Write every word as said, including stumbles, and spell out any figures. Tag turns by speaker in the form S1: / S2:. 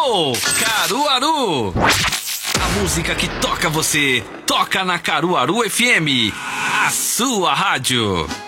S1: Alô, Caruaru! A música que toca você, toca na Caruaru F M, a sua rádio.